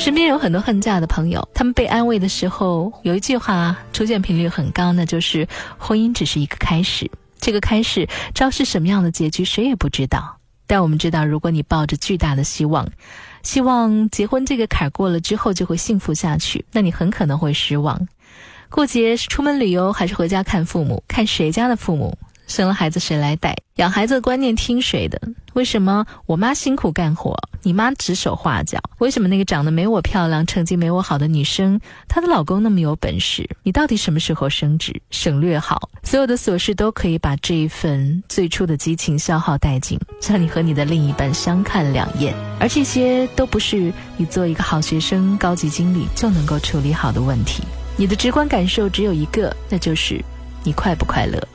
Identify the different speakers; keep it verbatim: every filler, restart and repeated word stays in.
Speaker 1: 身边有很多恨嫁的朋友，他们被安慰的时候，有一句话出现频率很高，那就是婚姻只是一个开始，这个开始招是什么样的结局谁也不知道。但我们知道，如果你抱着巨大的希望，希望结婚这个坎过了之后就会幸福下去，那你很可能会失望。过节是出门旅游还是回家看父母，看谁家的父母，生了孩子谁来带，养孩子的观念听谁的？为什么我妈辛苦干活，你妈指手画脚？为什么那个长得没我漂亮，成绩没我好的女生，她的老公那么有本事？你到底什么时候升职？省略好，所有的琐事都可以把这一份最初的激情消耗殆尽，让你和你的另一半相看两厌。而这些都不是你做一个好学生、高级经理就能够处理好的问题。你的直观感受只有一个，那就是你快不快乐。